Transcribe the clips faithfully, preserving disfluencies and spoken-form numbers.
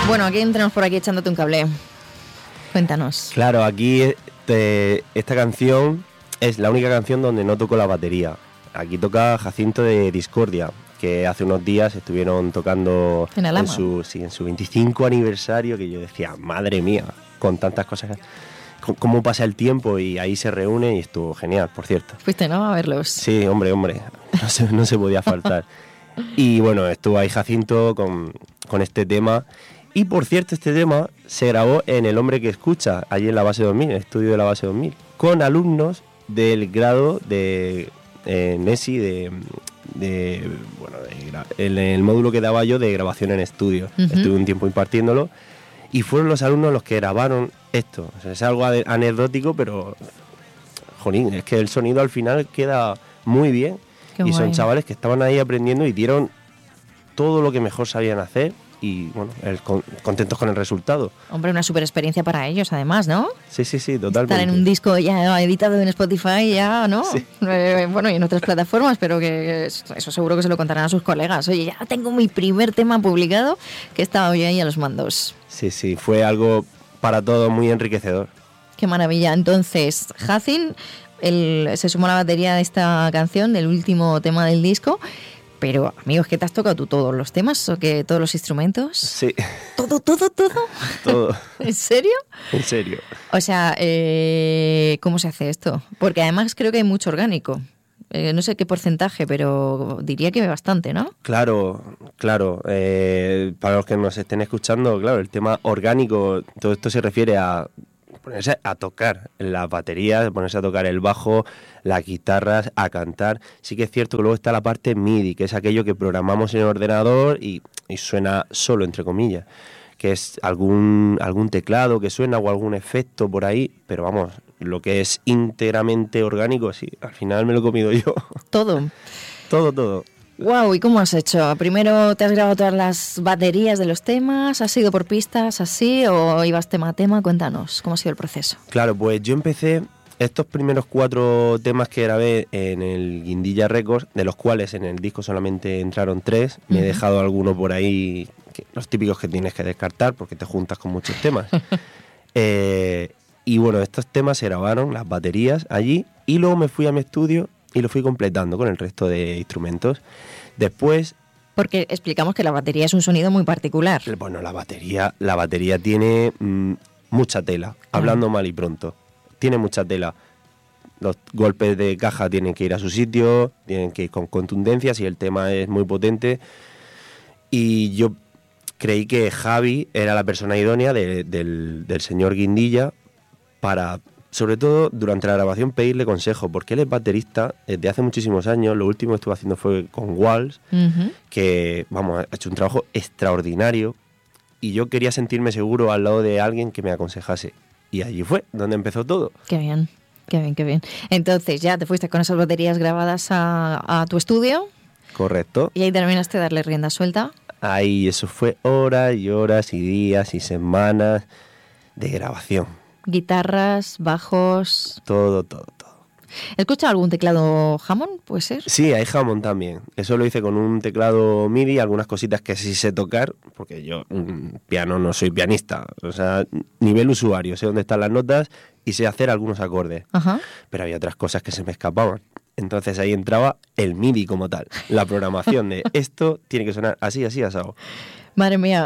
Bueno, aquí entramos por aquí echándote un cable. Cuéntanos. Claro, aquí te, esta canción es la única canción donde no toco la batería. Aquí toca Jacinto de Discordia, que hace unos días estuvieron tocando en, en, su, sí, en su veinticinco aniversario, que yo decía, madre mía, con tantas cosas, cómo pasa el tiempo, y ahí se reúne y estuvo genial, por cierto. ¿Fuiste, no, a verlos? Sí, hombre, hombre, no se, no se podía faltar. Y bueno, estuvo ahí Jacinto con, con este tema. Y por cierto, este tema se grabó en El Hombre que Escucha, allí en la base dos mil, en el estudio de la base dos mil, con alumnos del grado de eh, NESI, de, de bueno, de, el, el módulo que daba yo de grabación en estudio. Uh-huh. Estuve un tiempo impartiéndolo y fueron los alumnos los que grabaron esto. O sea, es algo anecdótico, pero jolín, es que el sonido al final queda muy bien. Qué y guay. Son chavales que estaban ahí aprendiendo y dieron todo lo que mejor sabían hacer. Y bueno, el, con, contentos con el resultado. Hombre, una super experiencia para ellos además, ¿no? Sí, sí, sí, totalmente. Estar en un disco ya editado en Spotify, ya, ¿no? Sí. Eh, bueno, y en otras plataformas, pero que eso seguro que se lo contarán a sus colegas. Oye, ya tengo mi primer tema publicado, que estaba yo ahí a los mandos. Sí, sí, fue algo para todos muy enriquecedor. Qué maravilla. Entonces, Jacin, el, se sumó a la batería de esta canción, del último tema del disco. Pero, amigos, ¿qué te has tocado tú? ¿Todos los temas o qué? ¿Todos los instrumentos? Sí. ¿Todo, todo, todo? Todo. ¿En serio? En serio. O sea, eh, ¿cómo se hace esto? Porque además creo que hay mucho orgánico. Eh, no sé qué porcentaje, pero diría que bastante, ¿no? Claro, claro. Eh, para los que nos estén escuchando, claro, el tema orgánico, todo esto se refiere a ponerse a tocar la batería, ponerse a tocar el bajo, las guitarras, a cantar. Sí que es cierto que luego está la parte M I D I, que es aquello que programamos en el ordenador y, y suena solo, entre comillas, que es algún, algún teclado que suena o algún efecto por ahí, pero vamos, lo que es íntegramente orgánico, sí, al final me lo he comido yo. Todo. todo, todo. Wow, ¿y cómo has hecho? ¿Primero te has grabado todas las baterías de los temas? ¿Has ido por pistas así o ibas tema a tema? Cuéntanos, ¿cómo ha sido el proceso? Claro, pues yo empecé estos primeros cuatro temas que grabé en el Guindilla Records, de los cuales en el disco solamente entraron tres. Me uh-huh. he dejado alguno por ahí, que, los típicos que tienes que descartar porque te juntas con muchos temas. eh, y bueno, estos temas se grabaron, las baterías allí, y luego me fui a mi estudio y lo fui completando con el resto de instrumentos. Después... Porque explicamos que la batería es un sonido muy particular. Bueno, la batería, la batería tiene mmm, mucha tela, hablando ah. mal y pronto. Tiene mucha tela. Los golpes de caja tienen que ir a su sitio, tienen que ir con contundencia si el tema es muy potente. Y yo creí que Javi era la persona idónea de, del, del señor Guindilla para... Sobre todo durante la grabación pedirle consejo, porque él es baterista desde hace muchísimos años. Lo último que estuve haciendo fue con Walls, uh-huh. que vamos, ha hecho un trabajo extraordinario y yo quería sentirme seguro al lado de alguien que me aconsejase. Y allí fue donde empezó todo. Qué bien, qué bien, qué bien. Entonces ya te fuiste con esas baterías grabadas a, a tu estudio. Correcto. Y ahí terminaste de darle rienda suelta. Ahí eso fue horas y horas y días y semanas de grabación. Guitarras, bajos... Todo, todo, todo. ¿Escuchas algún teclado Hammond, puede ser? Sí, hay Hammond también. Eso lo hice con un teclado M I D I, algunas cositas que sí sé tocar, porque yo mm, piano no soy pianista. O sea, nivel usuario, sé dónde están las notas y sé hacer algunos acordes. Ajá. Pero había otras cosas que se me escapaban. Entonces ahí entraba el M I D I como tal. La programación de esto tiene que sonar así, así, asado. Madre mía,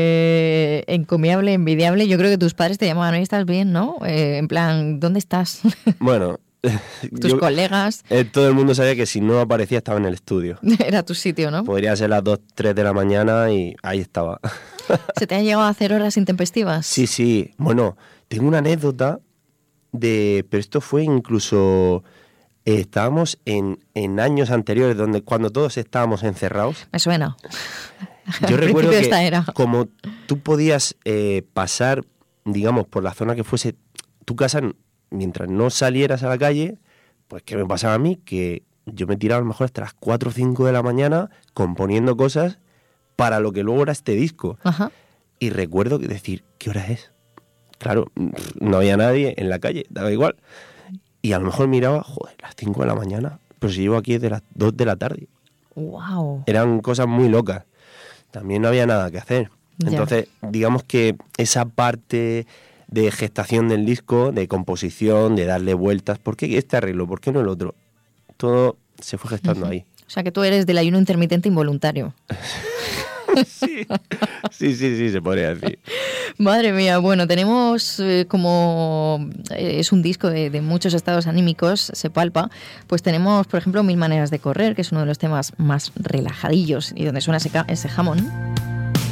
eh, encomiable, envidiable. Yo creo que tus padres te llamaban, ¿y estás bien, no? Eh, en plan, ¿dónde estás? Bueno... Tus yo, colegas... Eh, todo el mundo sabía que si no aparecía estaba en el estudio. Era tu sitio, ¿no? Podría ser las dos, tres de la mañana y ahí estaba. ¿Se te han llegado a hacer horas intempestivas? Sí, sí. Bueno, tengo una anécdota de... Pero esto fue incluso... Eh, estábamos en, en años anteriores, donde cuando todos estábamos encerrados. Me suena. Yo recuerdo que era. Como tú podías eh, pasar, digamos, por la zona que fuese tu casa, mientras no salieras a la calle, pues ¿qué me pasaba a mí? Que yo me tiraba a lo mejor hasta las cuatro o cinco de la mañana componiendo cosas para lo que luego era este disco. Ajá. Y recuerdo decir, ¿qué hora es? Claro, no había nadie en la calle, daba igual. Y a lo mejor miraba, joder, las cinco de la mañana, pero si llevo aquí desde las dos de la tarde. Wow. Eran cosas muy locas. También no había nada que hacer. Entonces, ya. digamos que esa parte de gestación del disco, de composición, de darle vueltas, ¿por qué este arreglo? ¿Por qué no el otro? Todo se fue gestando uh-huh. ahí. O sea, que tú eres del ayuno intermitente involuntario. sí, sí, sí, sí, se podría decir. Madre mía, bueno, tenemos eh, como eh, es un disco de, de muchos estados anímicos, se palpa, pues tenemos, por ejemplo, Mil maneras de correr, que es uno de los temas más relajadillos y donde suena ese, ese jamón.